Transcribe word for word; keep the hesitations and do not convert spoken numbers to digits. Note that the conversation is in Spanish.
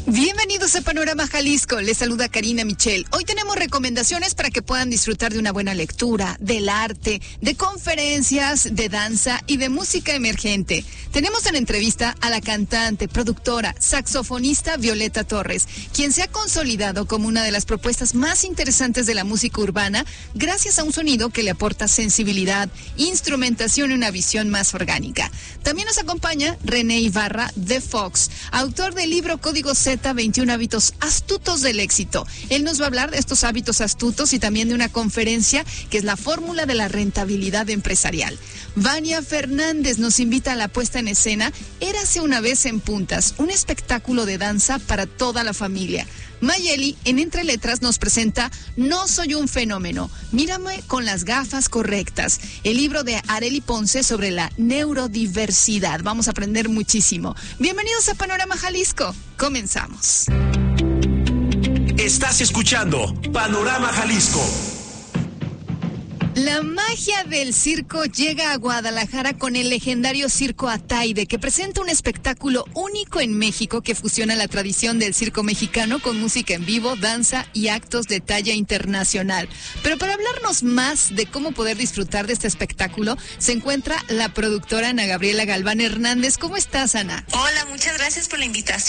Bienvenidos a Panorama Jalisco, les saluda Karina Michel. Hoy tenemos recomendaciones para que puedan disfrutar de una buena lectura, del arte, de conferencias, de danza y de música emergente. Tenemos en entrevista a la cantante, productora, saxofonista Violeta Torres, quien se ha consolidado como una de las propuestas más interesantes de la música urbana gracias a un sonido que le aporta sensibilidad, instrumentación y una visión más orgánica. También nos acompaña René Ibarra de Fox, autor del libro Código Z, veintiún hábitos astutos del éxito. Él nos va a hablar de estos hábitos astutos y también de una conferencia que es la fórmula de la rentabilidad empresarial. Vania Fernández nos invita a la puesta en escena Érase una vez en Puntas, un espectáculo de danza para toda la familia. Mayeli, en Entre Letras, nos presenta No soy un fenómeno, mírame con las gafas correctas. El libro de Arely Ponce sobre la neurodiversidad. Vamos a aprender muchísimo. Bienvenidos a Panorama Jalisco. Comenzamos. Estás escuchando Panorama Jalisco. La magia del circo llega a Guadalajara con el legendario Circo Ataide, que presenta un espectáculo único en México que fusiona la tradición del circo mexicano con música en vivo, danza y actos de talla internacional. Pero para hablarnos más de cómo poder disfrutar de este espectáculo, se encuentra la productora Ana Gabriela Galván Hernández. ¿Cómo estás, Ana? Hola, muchas gracias por la invitación.